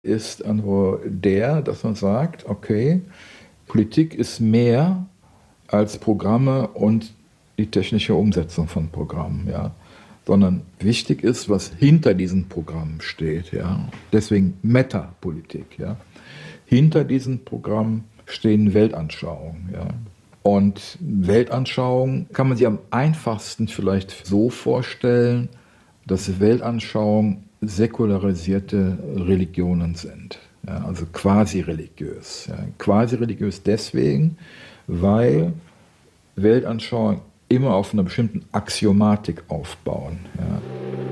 ist also der, dass man sagt, okay, Politik ist mehr als Programme und die technische Umsetzung von Programmen, ja, sondern wichtig ist, was hinter diesen Programmen steht, ja. Deswegen Metapolitik, ja. Hinter diesen Programmen stehen Weltanschauungen, ja. Und Weltanschauungen kann man sich am einfachsten vielleicht so vorstellen, dass Weltanschauungen säkularisierte Religionen sind, ja, also quasi religiös. Ja. Quasi religiös deswegen, weil Weltanschauungen immer auf einer bestimmten Axiomatik aufbauen. Ja.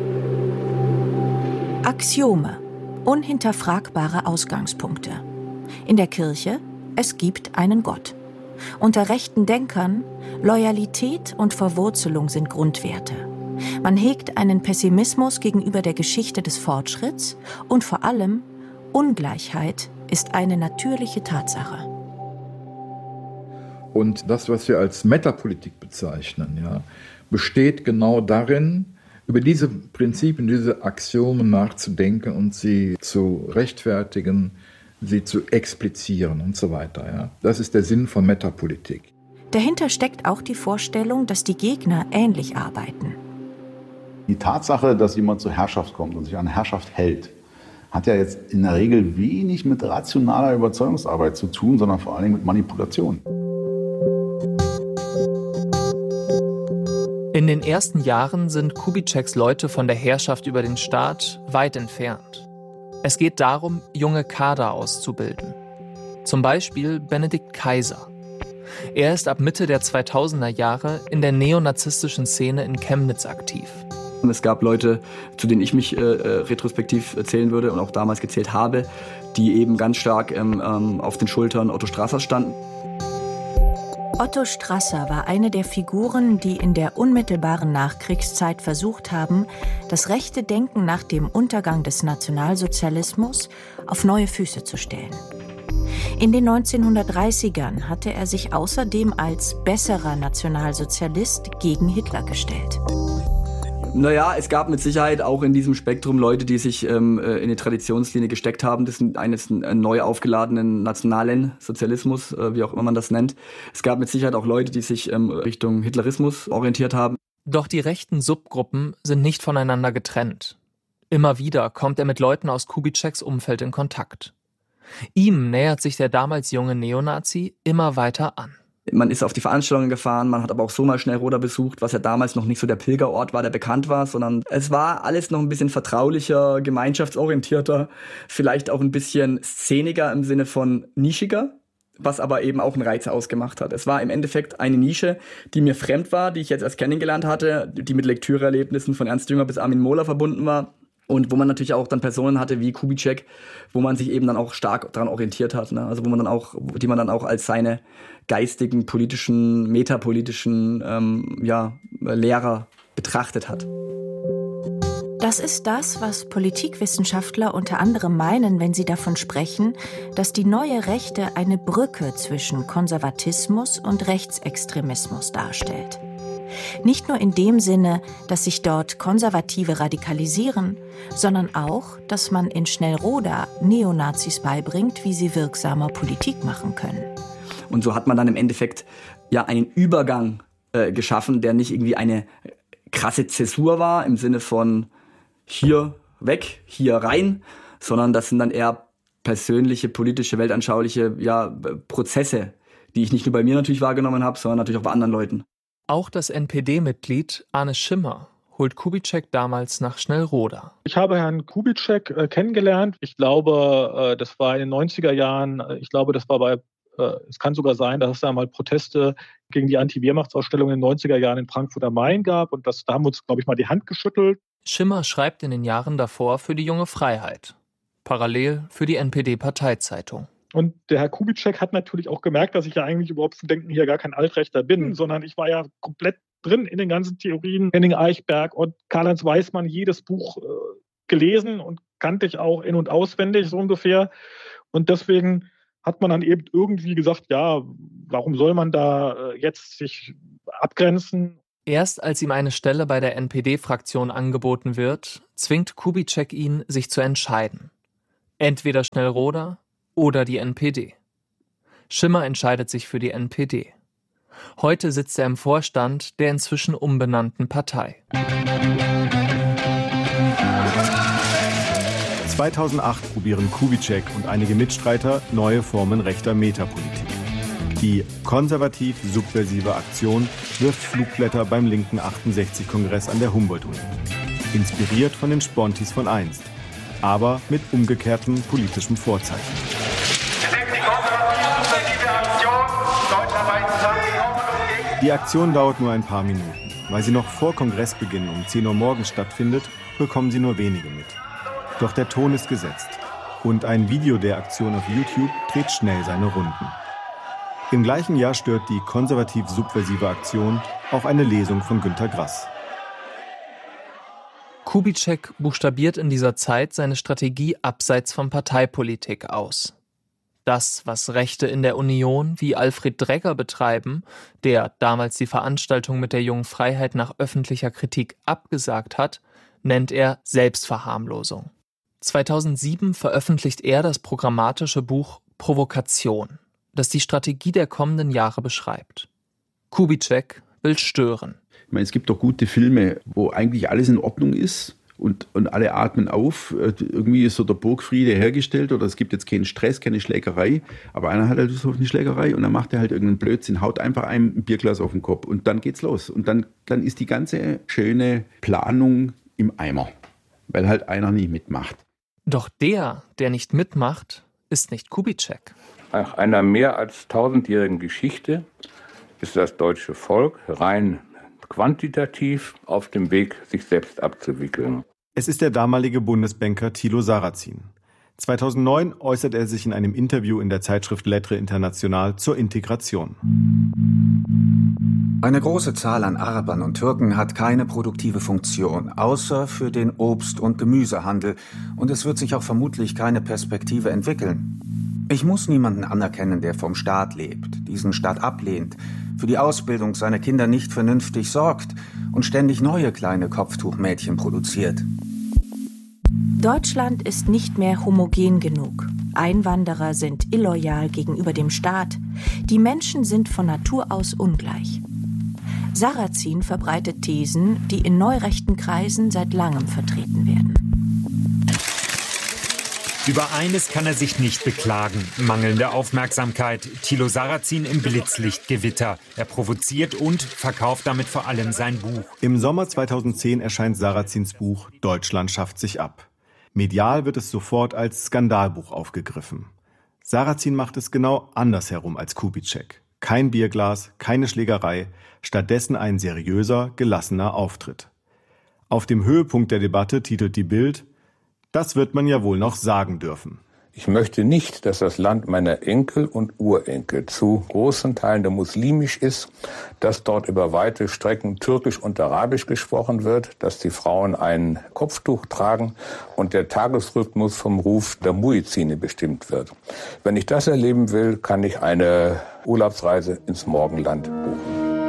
Axiome, unhinterfragbare Ausgangspunkte. In der Kirche, es gibt einen Gott. Unter rechten Denkern, Loyalität und Verwurzelung sind Grundwerte. Man hegt einen Pessimismus gegenüber der Geschichte des Fortschritts und vor allem, Ungleichheit ist eine natürliche Tatsache. Und das, was wir als Metapolitik bezeichnen, ja, besteht genau darin, über diese Prinzipien, diese Axiome nachzudenken und sie zu rechtfertigen, sie zu explizieren und so weiter. Ja. Das ist der Sinn von Metapolitik. Dahinter steckt auch die Vorstellung, dass die Gegner ähnlich arbeiten. Die Tatsache, dass jemand zur Herrschaft kommt und sich an Herrschaft hält, hat ja jetzt in der Regel wenig mit rationaler Überzeugungsarbeit zu tun, sondern vor allen Dingen mit Manipulation. In den ersten Jahren sind Kubitscheks Leute von der Herrschaft über den Staat weit entfernt. Es geht darum, junge Kader auszubilden. Zum Beispiel Benedikt Kaiser. Er ist ab Mitte der 2000er Jahre in der neonazistischen Szene in Chemnitz aktiv. Es gab Leute, zu denen ich mich retrospektiv zählen würde und auch damals gezählt habe, die eben ganz stark auf den Schultern Otto Strassers standen. Otto Strasser war eine der Figuren, die in der unmittelbaren Nachkriegszeit versucht haben, das rechte Denken nach dem Untergang des Nationalsozialismus auf neue Füße zu stellen. In den 1930ern hatte er sich außerdem als besserer Nationalsozialist gegen Hitler gestellt. Naja, es gab mit Sicherheit auch in diesem Spektrum Leute, die sich in die Traditionslinie gesteckt haben, eines neu aufgeladenen nationalen Sozialismus, wie auch immer man das nennt. Es gab mit Sicherheit auch Leute, die sich Richtung Hitlerismus orientiert haben. Doch die rechten Subgruppen sind nicht voneinander getrennt. Immer wieder kommt er mit Leuten aus Kubitscheks Umfeld in Kontakt. Ihm nähert sich der damals junge Neonazi immer weiter an. Man ist auf die Veranstaltungen gefahren, man hat aber auch so mal Schnellroda besucht, was ja damals noch nicht so der Pilgerort war, der bekannt war, sondern es war alles noch ein bisschen vertraulicher, gemeinschaftsorientierter, vielleicht auch ein bisschen szeniger im Sinne von nischiger, was aber eben auch einen Reiz ausgemacht hat. Es war im Endeffekt eine Nische, die mir fremd war, die ich jetzt erst kennengelernt hatte, die mit Lektüreerlebnissen von Ernst Jünger bis Armin Mohler verbunden war. Und wo man natürlich auch dann Personen hatte wie Kubitschek, wo man sich eben dann auch stark daran orientiert hat, ne? Also die man dann auch als seine geistigen, politischen, metapolitischen Lehrer betrachtet hat. Das ist das, was Politikwissenschaftler unter anderem meinen, wenn sie davon sprechen, dass die neue Rechte eine Brücke zwischen Konservatismus und Rechtsextremismus darstellt. Nicht nur in dem Sinne, dass sich dort Konservative radikalisieren, sondern auch, dass man in Schnellroda Neonazis beibringt, wie sie wirksamer Politik machen können. Und so hat man dann im Endeffekt ja einen Übergang geschaffen, der nicht irgendwie eine krasse Zäsur war, im Sinne von hier weg, hier rein, sondern das sind dann eher persönliche, politische, weltanschauliche Prozesse, die ich nicht nur bei mir natürlich wahrgenommen habe, sondern natürlich auch bei anderen Leuten. Auch das NPD-Mitglied Arne Schimmer holt Kubitschek damals nach Schnellroda. Ich habe Herrn Kubitschek kennengelernt. Ich glaube, das war in den 90er Jahren. Ich glaube, das war es kann sogar sein, dass es da mal Proteste gegen die Anti-Wehrmachtsausstellung in den 90er Jahren in Frankfurt am Main gab. Und da haben wir uns, glaube ich, mal die Hand geschüttelt. Schimmer schreibt in den Jahren davor für die Junge Freiheit. Parallel für die NPD-Parteizeitung. Und der Herr Kubitschek hat natürlich auch gemerkt, dass ich ja eigentlich überhaupt zu denken hier gar kein Altrechter bin, sondern ich war ja komplett drin in den ganzen Theorien. Henning Eichberg und Karl-Heinz Weismann, jedes Buch gelesen und kannte ich auch in- und auswendig so ungefähr. Und deswegen hat man dann eben irgendwie gesagt, ja, warum soll man da jetzt sich abgrenzen? Erst als ihm eine Stelle bei der NPD-Fraktion angeboten wird, zwingt Kubitschek ihn, sich zu entscheiden. Entweder Schnellroda oder die NPD. Schimmer entscheidet sich für die NPD. Heute sitzt er im Vorstand der inzwischen umbenannten Partei. 2008 probieren Kubitschek und einige Mitstreiter neue Formen rechter Metapolitik. Die konservativ-subversive Aktion wirft Flugblätter beim linken 68-Kongress an der Humboldt-Uni. Inspiriert von den Spontis von einst, aber mit umgekehrtem politischem Vorzeichen. Die Aktion dauert nur ein paar Minuten. Weil sie noch vor Kongressbeginn um 10 Uhr morgens stattfindet, bekommen sie nur wenige mit. Doch der Ton ist gesetzt. Und ein Video der Aktion auf YouTube dreht schnell seine Runden. Im gleichen Jahr stört die konservativ-subversive Aktion auch eine Lesung von Günter Grass. Kubitschek buchstabiert in dieser Zeit seine Strategie abseits von Parteipolitik aus. Das, was Rechte in der Union wie Alfred Dregger betreiben, der damals die Veranstaltung mit der Jungen Freiheit nach öffentlicher Kritik abgesagt hat, nennt er Selbstverharmlosung. 2007 veröffentlicht er das programmatische Buch Provokation, das die Strategie der kommenden Jahre beschreibt. Kubitschek will stören. Ich meine, es gibt doch gute Filme, wo eigentlich alles in Ordnung ist und alle atmen auf. Irgendwie ist so der Burgfriede hergestellt oder es gibt jetzt keinen Stress, keine Schlägerei. Aber einer hat halt so eine Schlägerei und dann macht er halt irgendeinen Blödsinn, haut einfach einem ein Bierglas auf den Kopf und dann geht's los. Und dann ist die ganze schöne Planung im Eimer, weil halt einer nie mitmacht. Doch der nicht mitmacht, ist nicht Kubitschek. Nach einer mehr als 1000-jährigen Geschichte ist das deutsche Volk rein quantitativ auf dem Weg, sich selbst abzuwickeln. Es ist der damalige Bundesbanker Thilo Sarrazin. 2009 äußert er sich in einem Interview in der Zeitschrift Lettre International zur Integration. Eine große Zahl an Arabern und Türken hat keine produktive Funktion, außer für den Obst- und Gemüsehandel. Und es wird sich auch vermutlich keine Perspektive entwickeln. Ich muss niemanden anerkennen, der vom Staat lebt, diesen Staat ablehnt, für die Ausbildung seiner Kinder nicht vernünftig sorgt und ständig neue kleine Kopftuchmädchen produziert. Deutschland ist nicht mehr homogen genug. Einwanderer sind illoyal gegenüber dem Staat. Die Menschen sind von Natur aus ungleich. Sarrazin verbreitet Thesen, die in neurechten Kreisen seit langem vertreten werden. Über eines kann er sich nicht beklagen: mangelnde Aufmerksamkeit. Thilo Sarrazin im Blitzlichtgewitter. Er provoziert und verkauft damit vor allem sein Buch. Im Sommer 2010 erscheint Sarrazins Buch Deutschland schafft sich ab. Medial wird es sofort als Skandalbuch aufgegriffen. Sarrazin macht es genau andersherum als Kubitschek. Kein Bierglas, keine Schlägerei, stattdessen ein seriöser, gelassener Auftritt. Auf dem Höhepunkt der Debatte titelt die Bild: Das wird man ja wohl noch sagen dürfen. Ich möchte nicht, dass das Land meiner Enkel und Urenkel zu großen Teilen muslimisch ist, dass dort über weite Strecken Türkisch und Arabisch gesprochen wird, dass die Frauen ein Kopftuch tragen und der Tagesrhythmus vom Ruf der Muezzine bestimmt wird. Wenn ich das erleben will, kann ich eine Urlaubsreise ins Morgenland buchen.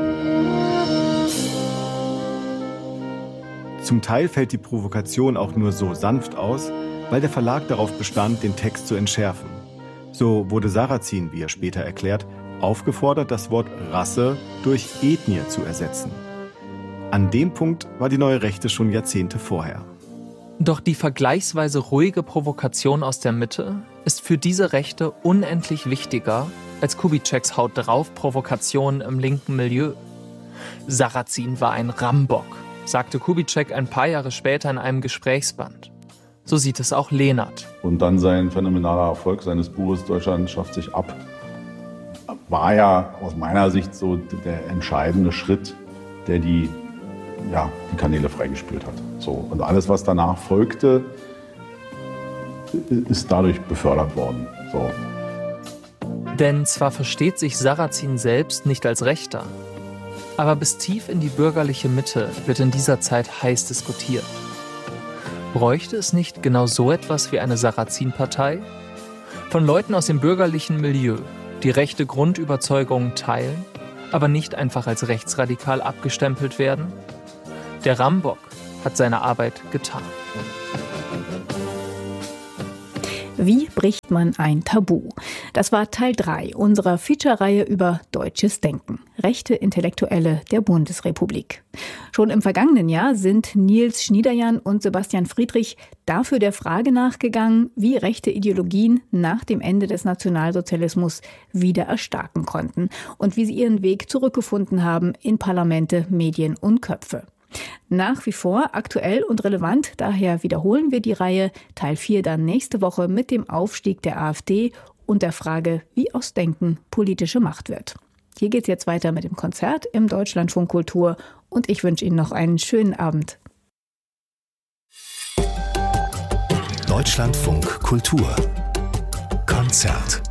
Zum Teil fällt die Provokation auch nur so sanft aus, weil der Verlag darauf bestand, den Text zu entschärfen. So wurde Sarrazin, wie er später erklärt, aufgefordert, das Wort Rasse durch Ethnie zu ersetzen. An dem Punkt war die neue Rechte schon Jahrzehnte vorher. Doch die vergleichsweise ruhige Provokation aus der Mitte ist für diese Rechte unendlich wichtiger als Kubitscheks Haut drauf Provokationen im linken Milieu. Sarrazin war ein Rambock, sagte Kubitschek ein paar Jahre später in einem Gesprächsband. So sieht es auch Lehnert. Und dann sein phänomenaler Erfolg seines Buches Deutschland schafft sich ab, war ja aus meiner Sicht so der entscheidende Schritt, der die Kanäle freigespült hat. So. Und alles, was danach folgte, ist dadurch befördert worden. So. Denn zwar versteht sich Sarrazin selbst nicht als Rechter, aber bis tief in die bürgerliche Mitte wird in dieser Zeit heiß diskutiert. Bräuchte es nicht genau so etwas wie eine Sarrazin-Partei? Von Leuten aus dem bürgerlichen Milieu, die rechte Grundüberzeugungen teilen, aber nicht einfach als rechtsradikal abgestempelt werden? Der Rambock hat seine Arbeit getan. Wie bricht man ein Tabu? Das war Teil 3 unserer Feature-Reihe über deutsches Denken. Rechte Intellektuelle der Bundesrepublik. Schon im vergangenen Jahr sind Nils Schniederjan und Sebastian Friedrich dafür der Frage nachgegangen, wie rechte Ideologien nach dem Ende des Nationalsozialismus wieder erstarken konnten und wie sie ihren Weg zurückgefunden haben in Parlamente, Medien und Köpfe. Nach wie vor aktuell und relevant, daher wiederholen wir die Reihe, Teil 4 dann nächste Woche mit dem Aufstieg der AfD und der Frage, wie aus Denken politische Macht wird. Hier geht's jetzt weiter mit dem Konzert im Deutschlandfunk Kultur und ich wünsche Ihnen noch einen schönen Abend. Deutschlandfunk Kultur Konzert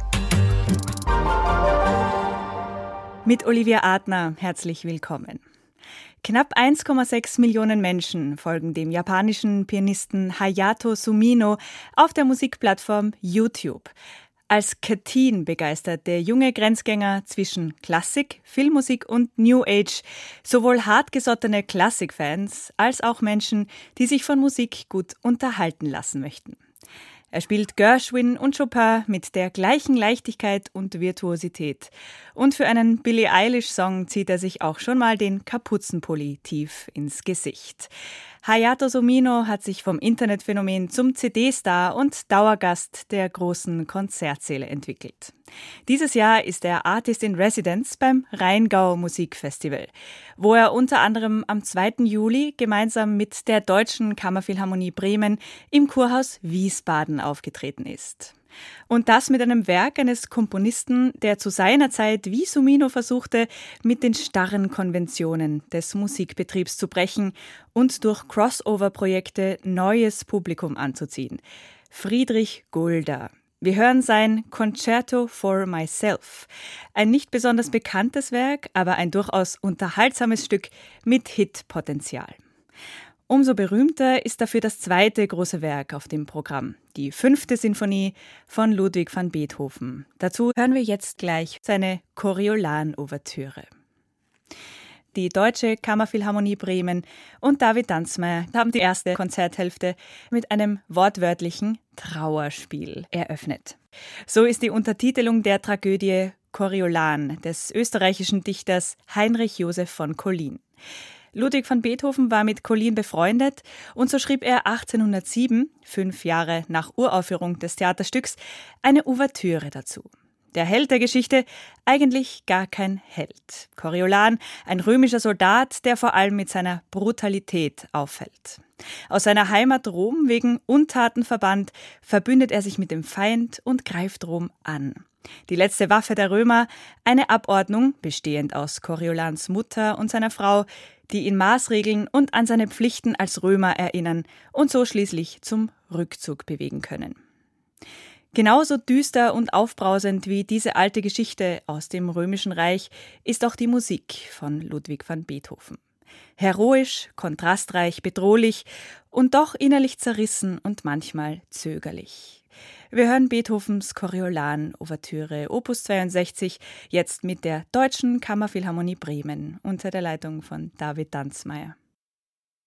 mit Olivia Adner, herzlich willkommen. Knapp 1,6 Millionen Menschen folgen dem japanischen Pianisten Hayato Sumino auf der Musikplattform YouTube. Als Katyn begeistert der junge Grenzgänger zwischen Klassik, Filmmusik und New Age sowohl hartgesottene Klassikfans als auch Menschen, die sich von Musik gut unterhalten lassen möchten. Er spielt Gershwin und Chopin mit der gleichen Leichtigkeit und Virtuosität. Und für einen Billie Eilish-Song zieht er sich auch schon mal den Kapuzenpulli tief ins Gesicht. Hayato Sumino hat sich vom Internetphänomen zum CD-Star und Dauergast der großen Konzertsäle entwickelt. Dieses Jahr ist er Artist in Residence beim Rheingau Musikfestival, wo er unter anderem am 2. Juli gemeinsam mit der Deutschen Kammerphilharmonie Bremen im Kurhaus Wiesbaden aufgetreten ist. Und das mit einem Werk eines Komponisten, der zu seiner Zeit wie Sumino versuchte, mit den starren Konventionen des Musikbetriebs zu brechen und durch Crossover-Projekte neues Publikum anzuziehen. Friedrich Gulda. Wir hören sein Concerto for Myself. Ein nicht besonders bekanntes Werk, aber ein durchaus unterhaltsames Stück mit Hitpotenzial. Umso berühmter ist dafür das zweite große Werk auf dem Programm, die 5. Sinfonie von Ludwig van Beethoven. Dazu hören wir jetzt gleich seine Coriolan-Ouvertüre. Die Deutsche Kammerphilharmonie Bremen und David Danzmeier haben die erste Konzerthälfte mit einem wortwörtlichen Trauerspiel eröffnet. So ist die Untertitelung der Tragödie Coriolan des österreichischen Dichters Heinrich Joseph von Collin. Ludwig van Beethoven war mit Collin befreundet und so schrieb er 1807, 5 Jahre nach Uraufführung des Theaterstücks, eine Ouvertüre dazu. Der Held der Geschichte, eigentlich gar kein Held. Coriolan, ein römischer Soldat, der vor allem mit seiner Brutalität auffällt. Aus seiner Heimat Rom wegen Untaten verbannt, verbündet er sich mit dem Feind und greift Rom an. Die letzte Waffe der Römer, eine Abordnung, bestehend aus Coriolans Mutter und seiner Frau, die ihn maßregeln und an seine Pflichten als Römer erinnern und so schließlich zum Rückzug bewegen können. Genauso düster und aufbrausend wie diese alte Geschichte aus dem Römischen Reich ist auch die Musik von Ludwig van Beethoven. Heroisch, kontrastreich, bedrohlich und doch innerlich zerrissen und manchmal zögerlich. Wir hören Beethovens Coriolan-Ouvertüre Opus 62, jetzt mit der Deutschen Kammerphilharmonie Bremen unter der Leitung von David Danzmeier.